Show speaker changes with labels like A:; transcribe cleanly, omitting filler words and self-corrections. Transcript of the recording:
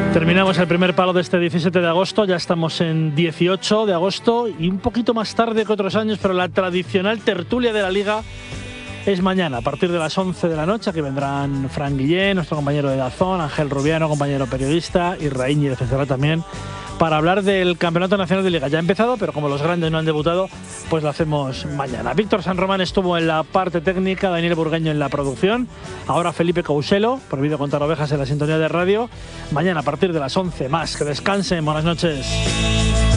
A: Terminamos el primer palo de este 17 de agosto, ya estamos en 18 de agosto y un poquito más tarde que otros años, pero la tradicional tertulia de la Liga es mañana, a partir de las 11 de la noche, que vendrán Fran Guillén, nuestro compañero de Dazón, Ángel Rubiano, compañero periodista, y Raíñez de también, para hablar del Campeonato Nacional de Liga. Ya ha empezado, pero como los grandes no han debutado, pues lo hacemos mañana. Víctor San Román estuvo en la parte técnica, Daniel Burgueño en la producción, ahora Felipe Couselo, prohibido contar ovejas en la sintonía de radio. Mañana a partir de las 11 más. Que descansen, buenas noches.